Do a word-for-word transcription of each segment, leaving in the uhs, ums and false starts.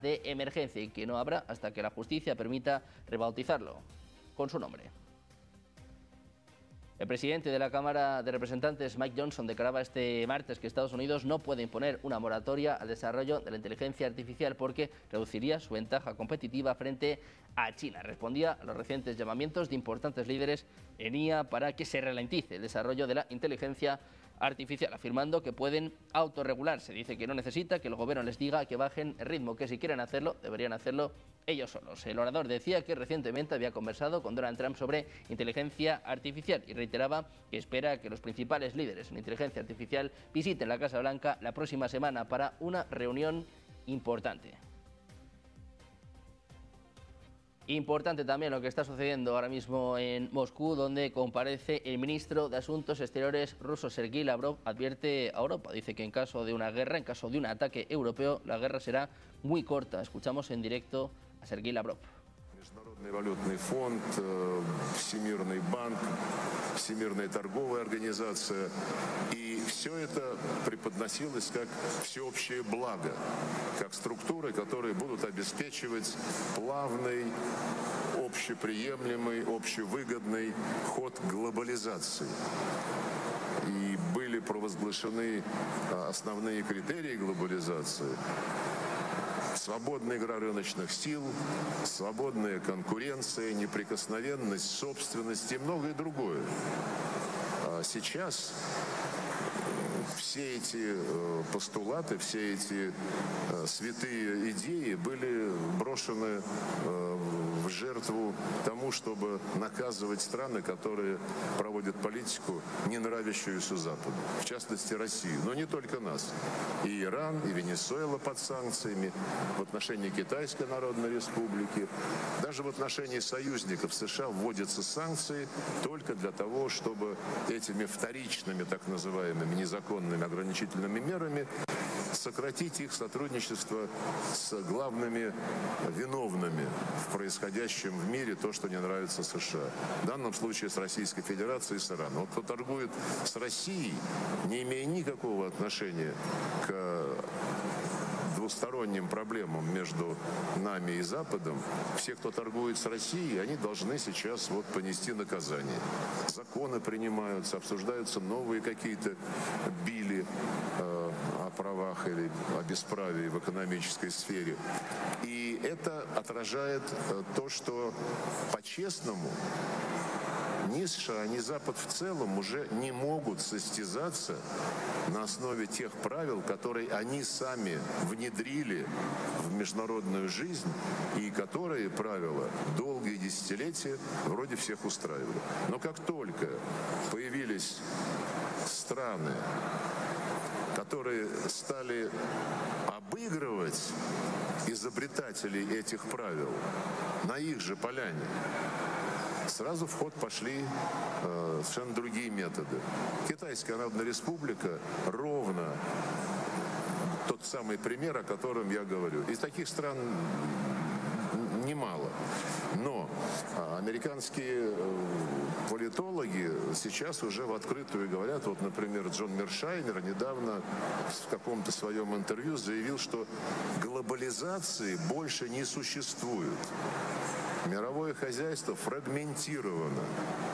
de emergencia y que no habrá hasta que la justicia permita rebautizarlo con su nombre. El presidente de la Cámara de Representantes, Mike Johnson, declaraba este martes que Estados Unidos no puede imponer una moratoria al desarrollo de la inteligencia artificial porque reduciría su ventaja competitiva frente a China. Respondía a los recientes llamamientos de importantes líderes en I A para que se ralentice el desarrollo de la inteligencia artificial, afirmando que pueden autorregularse. Dice que no necesita que el gobierno les diga que bajen el ritmo, que si quieren hacerlo, deberían hacerlo ellos solos. El orador decía que recientemente había conversado con Donald Trump sobre inteligencia artificial y reiteraba que espera que los principales líderes en inteligencia artificial visiten la Casa Blanca la próxima semana para una reunión importante. Importante también lo que está sucediendo ahora mismo en Moscú, donde comparece el ministro de Asuntos Exteriores ruso, Sergei Lavrov, advierte a Europa. Dice que en caso de una guerra, en caso de un ataque europeo, la guerra será muy corta. Escuchamos en directo a Sergei Lavrov. Международный валютный фонд, Всемирный банк, Всемирная торговая организация. И все это преподносилось как всеобщее благо, как структуры, которые будут обеспечивать плавный, общеприемлемый, общевыгодный ход глобализации. И были провозглашены основные критерии глобализации. Свободная игра рыночных сил, свободная конкуренция, неприкосновенность собственности и многое другое. А сейчас все эти постулаты, все эти святые идеи были брошены в жертву тому, чтобы наказывать страны, которые проводят политику, не нравящуюся Западу, в частности Россию, но не только нас. И Иран, и Венесуэла под санкциями, в отношении Китайской Народной Республики, даже в отношении союзников США вводятся санкции только для того, чтобы этими вторичными, так называемыми, незаконными ограничительными мерами сократить их сотрудничество с главными виновными в происходящем в мире, то, что не нравится США. В данном случае с Российской Федерацией и с Ираном. Вот кто торгует с Россией, не имея никакого отношения к двусторонним проблемам между нами и Западом, все, кто торгует с Россией, они должны сейчас вот понести наказание. Законы принимаются, обсуждаются новые какие-то били э, о правах или о бесправии в экономической сфере. И это отражает э, то, что по-честному ни США, ни Запад в целом уже не могут состязаться на основе тех правил, которые они сами внедрили в международную жизнь и которые правила долгие десятилетия вроде всех устраивали. Но как только появились страны, которые стали обыгрывать изобретателей этих правил на их же поляне, сразу в ход пошли э, совершенно другие методы. Китайская Народная Республика ровно тот самый пример, о котором я говорю. Из таких стран немало. Но американские политологи сейчас уже в открытую говорят, вот, например, Джон Мершайнер недавно в каком-то своем интервью заявил, что глобализации больше не существует. Мировое хозяйство фрагментировано,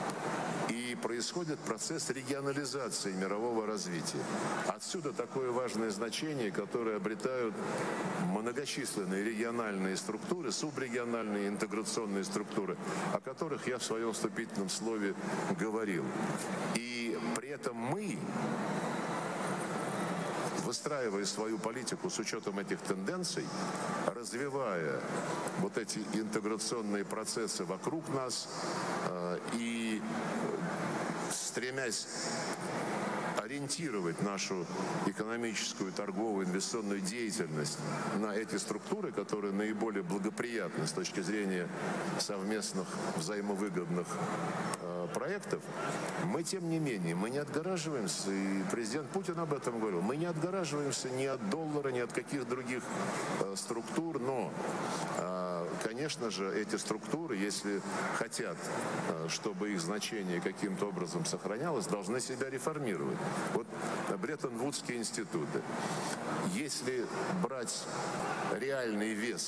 и происходит процесс регионализации мирового развития. Отсюда такое важное значение, которое обретают многочисленные региональные структуры, субрегиональные интеграционные структуры, о которых я в своем вступительном слове говорил. И при этом мы, выстраивая свою политику с учетом этих тенденций, развивая вот эти интеграционные процессы вокруг нас э, и стремясь ориентировать нашу экономическую, торговую, инвестиционную деятельность на эти структуры, которые наиболее благоприятны с точки зрения совместных взаимовыгодных э, проектов, мы, тем не менее, мы не отгораживаемся, и президент Путин об этом говорил, мы не отгораживаемся ни от доллара, ни от каких других э, структур, но, э, конечно же, эти структуры, если хотят, э, чтобы их значение каким-то образом сохранялось, должны себя реформировать. Вот Бреттон-Вудские институты. Если брать реальный вес